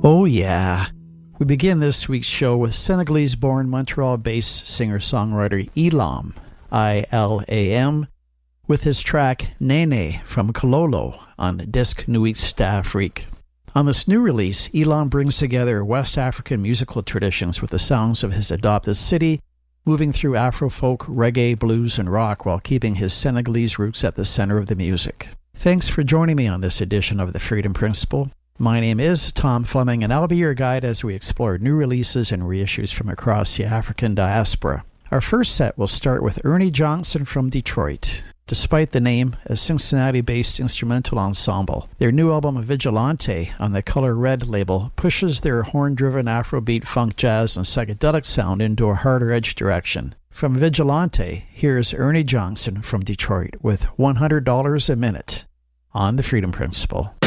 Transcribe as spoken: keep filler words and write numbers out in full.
Oh yeah. We begin this week's show with Senegalese-born Montreal-based singer-songwriter Ilam, I L A M, with his track Nene from Kololo on disc Nuit d'Afrique. On this new release, Ilam brings together West African musical traditions with the sounds of his adopted city, moving through Afrofolk, reggae, blues, and rock while keeping his Senegalese roots at the center of the music. Thanks for joining me on this edition of The Freedom Principle. My name is Tom Fleming, and I'll be your guide as we explore new releases and reissues from across the African diaspora. Our first set will start with Ernie Johnson from Detroit. Despite the name, a Cincinnati-based instrumental ensemble, their new album Vigilante on the Color Red label pushes their horn-driven Afrobeat, funk, jazz, and psychedelic sound into a harder-edge direction. From Vigilante, here's Ernie Johnson from Detroit with one hundred dollars a minute on The Freedom Principle.